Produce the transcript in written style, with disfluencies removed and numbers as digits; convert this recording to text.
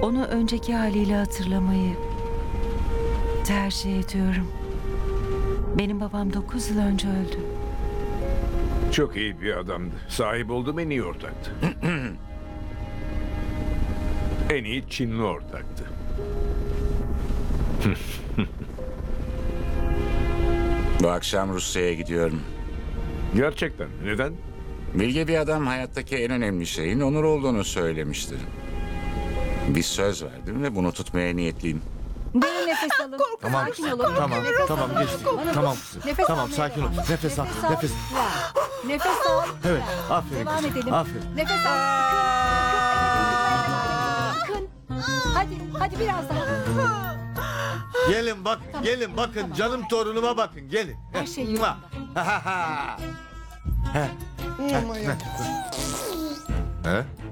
Onu önceki haliyle hatırlamayı tercih ediyorum. Benim babam 9 yıl önce öldü. Çok iyi bir adamdı. Sahip olduğum en iyi ortaktı. En iyi Çinli ortaktı. Bu akşam Rusya'ya gidiyorum. Gerçekten. Neden? Bilge bir adam hayattaki en önemli şeyin onur olduğunu söylemiştir. Bir söz verdim ve bunu tutmaya niyetliyim. Derin nefes alın. Tamam, Sakin olun. tamam, Nefes tamam alın. geçti. Bana Tamam bak. kızım. Nefes Tamam, almaya sakin ol. devam. Nefes al, al. nefes. Ver. Nefes al. Evet, Ver. aferin Devam kızım, edelim. aferin. Nefes al. Akın. Hadi biraz daha. Gelin bakın, gelin bakın. Canım torunuma bakın, gelin. Her şey yolunda. He?